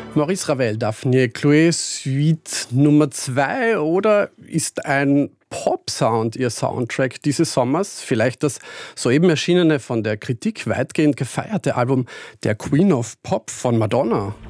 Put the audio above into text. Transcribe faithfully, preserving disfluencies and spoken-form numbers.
Maurice Ravel, Daphne Chloé, Suite Nummer zwei, oder ist ein Pop-Sound Ihr Soundtrack dieses Sommers? Vielleicht das soeben erschienene, von der Kritik weitgehend gefeierte Album Der Queen of Pop von Madonna?